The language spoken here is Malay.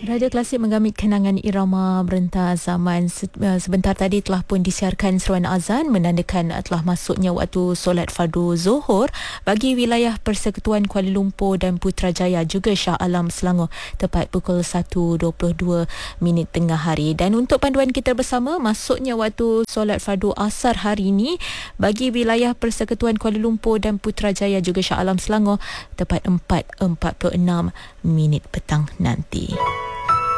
Radio Klasik menggamit kenangan irama merentas zaman. Sebentar tadi telah pun disiarkan seruan azan menandakan telah masuknya waktu solat fardu Zuhur bagi wilayah Persekutuan Kuala Lumpur dan Putrajaya juga Shah Alam Selangor tepat pukul 1.22 tengah hari. Dan untuk panduan kita bersama, masuknya waktu solat fardu asar hari ini bagi wilayah Persekutuan Kuala Lumpur dan Putrajaya juga Shah Alam Selangor tepat 4.46 petang nanti.